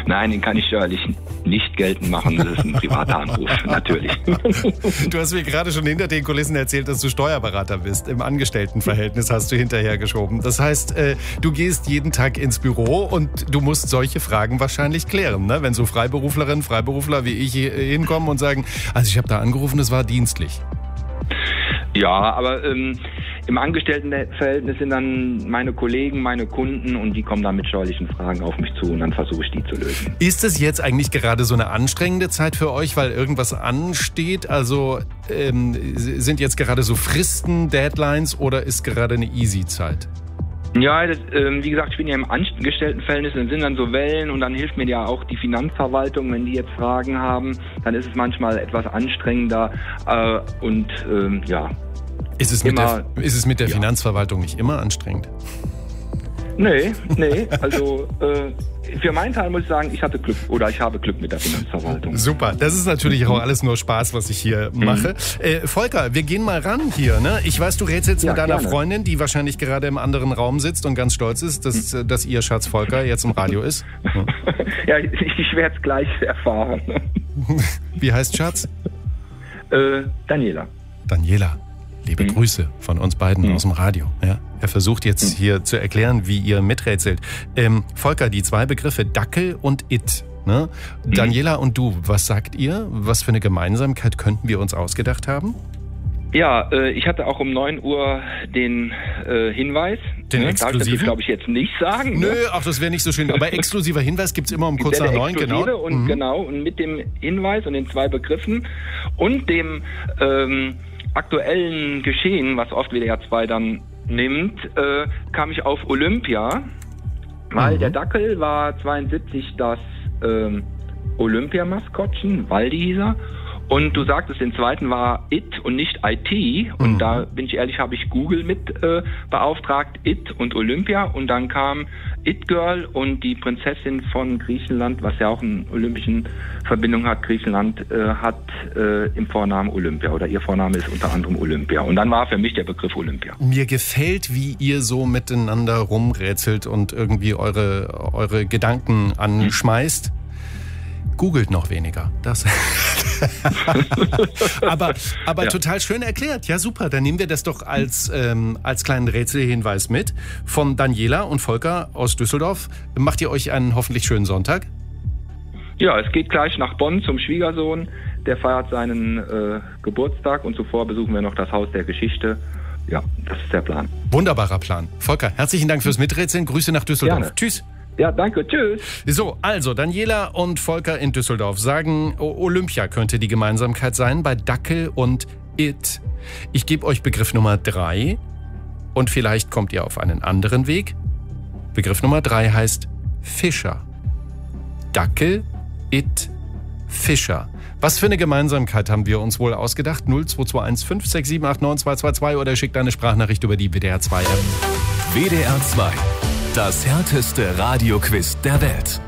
Nein, den kann ich steuerlich nicht geltend machen. Das ist ein privater Anruf, natürlich. Du hast mir gerade schon hinter den Kulissen erzählt, dass du Steuerberater bist. Im Angestelltenverhältnis hast du hinterher geschoben. Das heißt, du gehst jeden Tag ins Büro und du musst solche Fragen wahrscheinlich klären, ne? Wenn so Freiberuflerinnen, Freiberufler wie ich hier hinkommen und sagen, also ich habe da angerufen, das war dienstlich. Ja, aber im Angestelltenverhältnis sind dann meine Kollegen, meine Kunden und die kommen dann mit steuerlichen Fragen auf mich zu und dann versuche ich die zu lösen. Ist es jetzt eigentlich gerade so eine anstrengende Zeit für euch, weil irgendwas ansteht? Also sind jetzt gerade so Fristen, Deadlines oder ist gerade eine Easy-Zeit? Ja, wie gesagt, ich bin ja im Angestelltenverhältnis, dann sind dann so Wellen und dann hilft mir ja auch die Finanzverwaltung, wenn die jetzt Fragen haben, dann ist es manchmal etwas anstrengender und ja. Ist es mit der Finanzverwaltung nicht immer anstrengend? Nee, also für meinen Teil muss ich sagen, ich habe Glück mit der Finanzverwaltung. Super, das ist natürlich auch alles nur Spaß, was ich hier mache. Volker, wir gehen mal ran hier, ne? Ich weiß, du rätselst mit deiner Freundin, die wahrscheinlich gerade im anderen Raum sitzt und ganz stolz ist, dass ihr Schatz Volker jetzt im Radio ist. Ja, ich werde es gleich erfahren. Wie heißt Schatz? Daniela. Daniela. Liebe Grüße von uns beiden aus dem Radio. Ja? Er versucht jetzt hier zu erklären, wie ihr miträtselt. Volker, die zwei Begriffe Dackel und It. Ne? Daniela und du, was sagt ihr? Was für eine Gemeinsamkeit könnten wir uns ausgedacht haben? Ja, ich hatte auch um 9 Uhr den Hinweis. Den exklusiven? Darf ich das, glaube ich, jetzt nicht sagen. Nö, ach, das wäre nicht so schön. Aber exklusiver Hinweis gibt's immer um kurz nach 9, genau. Und genau, und mit dem Hinweis und den zwei Begriffen und dem aktuellen Geschehen, was oft WDR 2 dann nimmt, kam ich auf Olympia, weil der Dackel war 72 das Olympiamaskottchen, Waldi hieß er. Und du sagtest, den zweiten war It und nicht IT. Und da bin ich ehrlich, habe ich Google mit beauftragt, It und Olympia. Und dann kam It Girl und die Prinzessin von Griechenland, was ja auch eine olympische Verbindung hat. Griechenland hat im Vornamen Olympia oder ihr Vorname ist unter anderem Olympia. Und dann war für mich der Begriff Olympia. Mir gefällt, wie ihr so miteinander rumrätselt und irgendwie eure Gedanken anschmeißt. Googelt noch weniger. Das. aber total schön erklärt. Ja, super. Dann nehmen wir das doch als kleinen Rätselhinweis mit. Von Daniela und Volker aus Düsseldorf. Macht ihr euch einen hoffentlich schönen Sonntag? Ja, es geht gleich nach Bonn zum Schwiegersohn. Der feiert seinen Geburtstag und zuvor besuchen wir noch das Haus der Geschichte. Ja, das ist der Plan. Wunderbarer Plan. Volker, herzlichen Dank fürs Miträtseln. Grüße nach Düsseldorf. Gerne. Tschüss. Ja, danke, tschüss. So, also Daniela und Volker in Düsseldorf sagen, Olympia könnte die Gemeinsamkeit sein bei Dackel und It. Ich gebe euch Begriff Nummer 3 und vielleicht kommt ihr auf einen anderen Weg. Begriff Nummer 3 heißt Fischer. Dackel, It, Fischer. Was für eine Gemeinsamkeit haben wir uns wohl ausgedacht? 0221 56789 222 oder schickt eine Sprachnachricht über die WDR 2 App. WDR 2. Das härteste Radioquiz der Welt.